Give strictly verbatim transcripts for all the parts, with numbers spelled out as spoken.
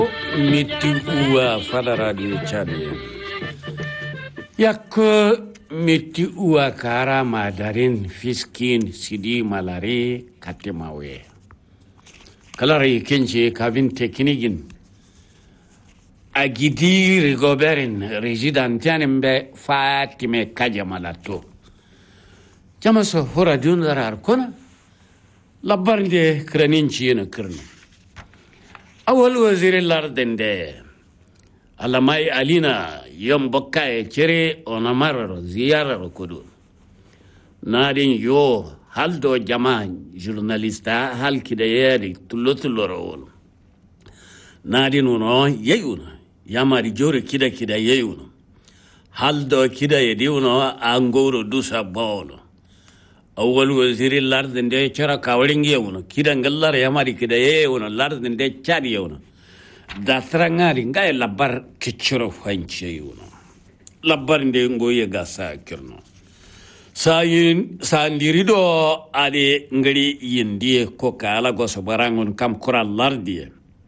Miti uwa fada radio chade yakko miti uwa kara madarin fiskin sidi malare katemawe kalari kenche kabin teknigin agidi rigoberin regidantianin be fatime kajamalato jamaso hora dundarar kona labbarde kraninci yana kirno awal wazir lardin da alamai alina yan bakka ya kire onamarar ziyarar kudu na din yo haldo jama journalista halki da yari tulotulor wolo na din uno yeyuna yamari jore kida kida yeyuna haldo kida yedi uno angoro dusa bolo awal wazir lardin da chara kawling yewuno kidan gallar yamari kida yewuno lardin da chari yewuno da trangari ngai labar kichiro fanche yewuno labar de ngoye gasa kirno sayin sandirido ade ngari yindie ko kala goso barangon kam kural lardiye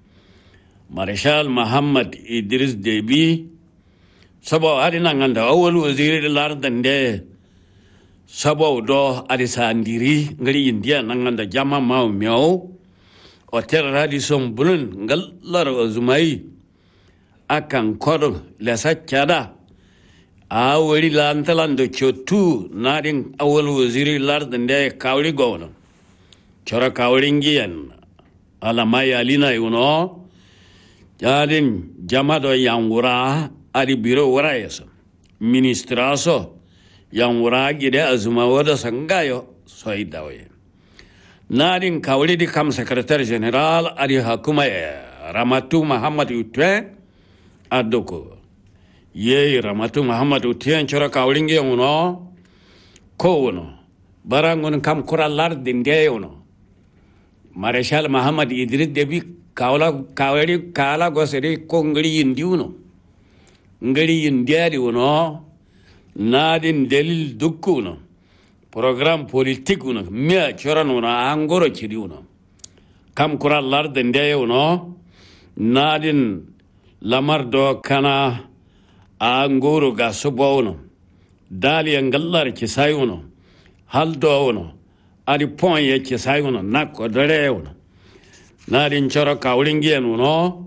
marshal muhammad idris debi sabo ade nanganda awal wazir lardin da sabo do adisa andiri ngari india nanganda jama mau miao hotel radisson bulun ngallar azumai akan kodo lesa chada a wari lantalando chotu narin awal waziri lardin da kawri gono chora kawringian alamai alina yuno jadin jama do yangura ari biro warayasa ministraso yang uragi de azuma wada sangayo soidawe narin kawli di kam sekretar general ari hakuma ramatu muhammad utwe adoko ye ramatu muhammad utwe chora kawlinge uno ko uno barangun kam kuralar dinde uno marshal muhammad idris debi kawla kawli kala goseri kongri indi uno ngri indiari uno nadin dalil dukkuno program politique uno mia chorano na angoro chiri uno kam kura larde ndeye uno nadin lamardo kana angoro gasobo uno dali angallar ci sai uno haldo uno ari ponye ci sai uno nakko dare uno nadin choro kawlingien uno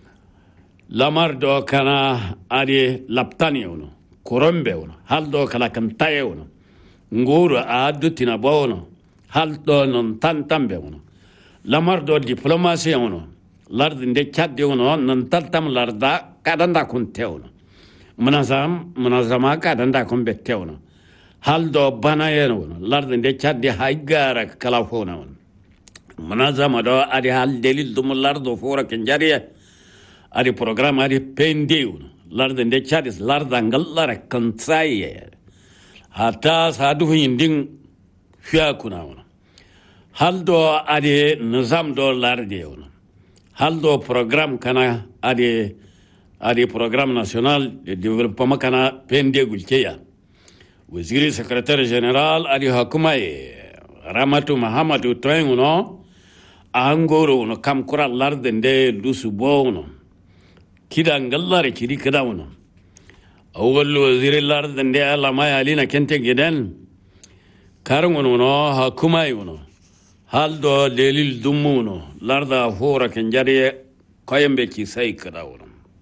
lamardo kana ari laptani uno korombe uno haldo kala kantaye uno nguru adutina bono haldo non tantambe uno lamardo diplomasi uno lard inde chadde uno non tantam larda kadanda kunte uno munazam munazama kadanda kumbette uno haldo banaye uno lard inde chadde haigara kala fona uno munazama do adi hal delil dum lardo fora kenjariya adi program adi pende uno larda nde chadis larda ngallara kansaye hata sadu hinding fiakuna ona haldo ade nizam do larde ona haldo program kana ade ade program national de développement kana pende gulkeya waziri secrétaire général ade hakumaye ramatu muhammadu toyuno angoro no kam kura larde nde lusu bono kida ngallare kidi kada wono awwal wazir lardin da Allah mai alina kente gidan karin wono hakuma yono haldo delil dumuno larda hora kenjare koyembe ki sai kada wono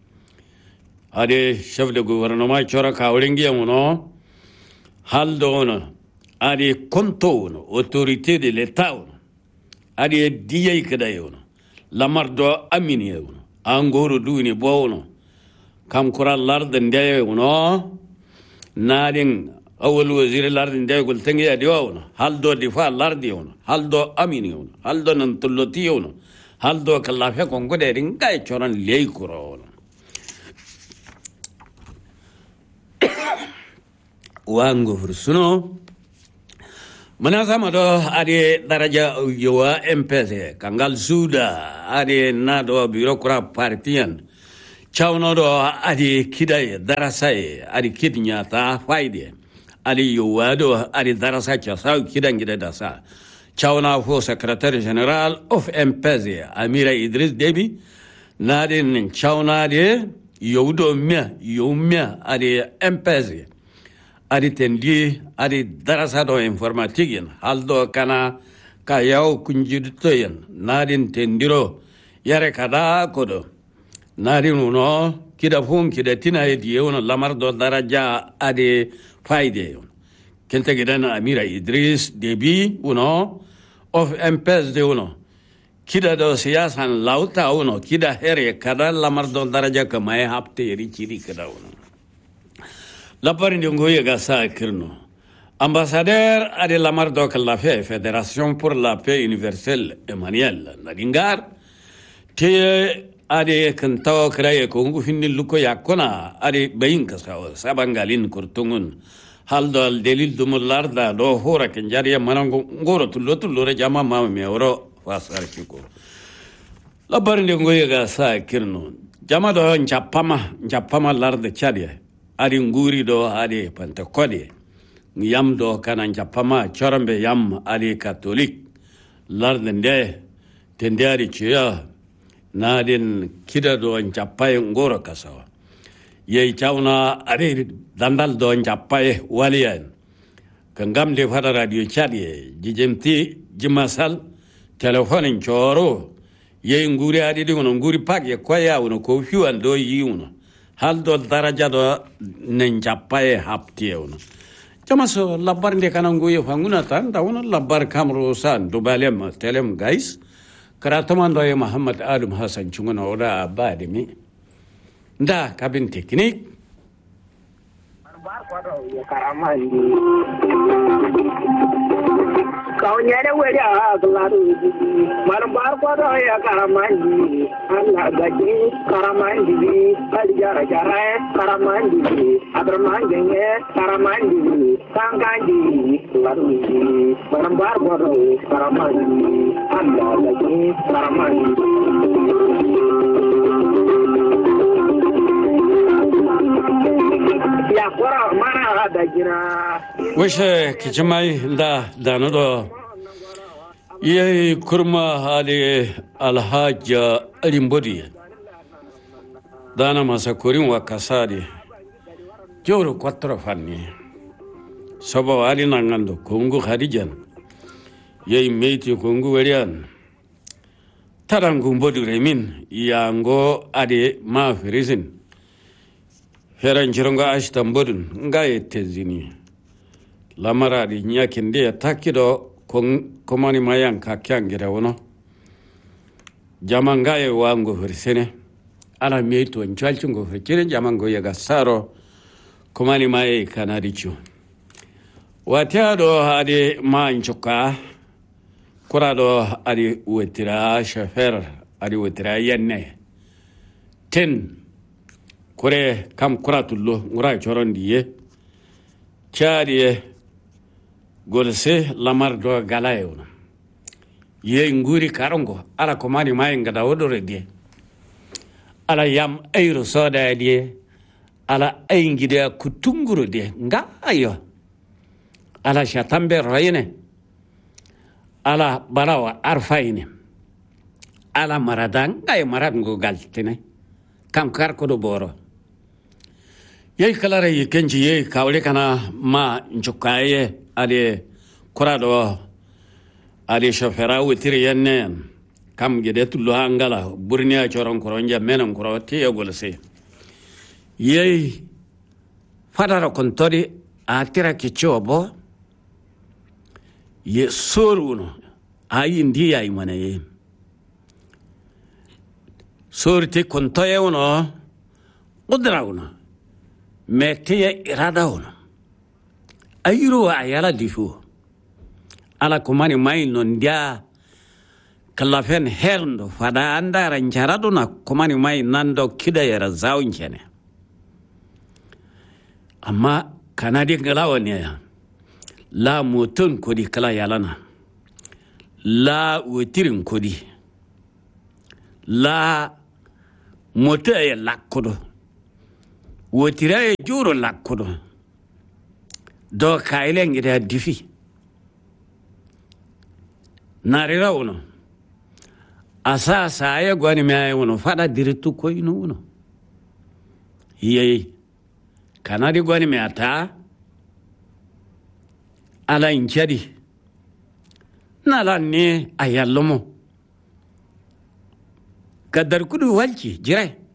ade chef de gouvernement chora kawringi wono haldo wono ade konto wono autorité de l'état wono ade diye kada wono lamardo amini wono angoro duni bono kam kura lardin da wono nadin awal wazir lardin da gol tangi adi wono haldo difa lardi wono haldo amini wono haldo nan tulloti wono haldo kallafe kongo de ringa choran ley kuro wono wango fursuno manasama do ade daraja yowa M P C kangal suda ade nado birokra partian chawno do ade kidaye darasaye ade kidnyata faide ade yowa do ade darasa cha sa kidan gida da sa chawna fo secretary general of M P C Amira Idris Debi nadin chauna de yodo mia yomia ade empeze ade tendi ade darasa do informatique haldo kana ka yaw kunjidtoyen nadin tendiro yare kada kodo nadin uno kida fun kida tina yedi uno lamar do daraja ade faide kenta gidan Amira Idris Debi uno of empeze de uno kida do siyasan lauta uno kida here kada lamar do daraja kama e hapte ri chiri kada uno lapari ndongo yega sa kirno ambassadeur ade lamar do kala fe fédération pour la paix universelle Emmanuel Nadingar te ade kantaw kraye ko ngu finni luko yakona ade bayin kasaw sabangalin kurtungun haldo al delil dumullarda do hora kenjariya manango ngoro tullo tullo re jama ma me oro wasar kiko labar ndi ngoye ga sa kirno jama do njapama njapama larde chadie ari nguri do ari pentekode yam do kana njapama chorambe yam ari catholique larde nde tendari chiya nadin kida do njapaye ngoro kasawa yei chauna ari dandal do njapaye waliyan kangam de fada radio chadie jijemti jimasal telefonin choro ye nguri adi di ngono nguri pak ye kwaya uno ko fiwan do yi uno hal do daraja do nenjapaye hapti uno chama so labar de kana nguye fanguna tan da uno labar kamro san do balem telem guys karataman do ye Muhammad Adam Hassan chungona oda abade mi nda kabin teknik kau nyere wede aglaru marbar kodo ya karamandi Allah gaji karamandi aljara jara karamandi adramange karamandi sangandi laru marbar kodo karamandi Allah gaji karamandi ya kora mana ada jira wishe kijamai da danodo ye kurma hali alhaja alimbodi dana masakurin wa kasadi joro quattro fanni sobo ali nangando kongu hadijan ye meiti kongu werian tarangu mbodi remin yango ade ma firizin heran jironga ashtan bodun ngaye tezini lamara di nyakinde ya takido komani mayan kakyangira wono jamangaye wango hirsene ala meito nchalchungo hirkire jamango yaga saro komani maye kanaricho watiado ade ma nchoka kurado ade wetira shafer ade wetira yenne ten kore kam kuratullo ngura chorondiye chariye golse lamar do galayona ye nguri karongo ala komani mai ngada wodore die ala yam ayro soda die ala ayngide kutunguro die nga ayo ala shatambe royene ala barawa arfaine ala maradang ay marango galtine kam karko do boro yey kalare yi kenji yey kawle kana ma njukaye ade kurado ade shofera witiri yenne kam gede tullo hangala burniya choron koronja menan koro te yogolse yey fadara kontori atira kichobo ye soruno ayi ndiya imane ye sorte kontoye uno qudra uno metiye irada uno ayiro ayala difu ala kumani mai nondia kalafen herndo fada andara njarado na kumani mai nando kida yara zawunkene amma kanadi ngalawa ne la mutun kodi kala yalana la wetirin kodi la moto e lakkodo wotira e juro lakkodo do kayle ngida difi narira uno asa sa ya gwani mai wono fada dirittu ko ino uno yeye kanadi gwani mai ata ala inchadi nala ne ayallomo kadar kudu walki jirai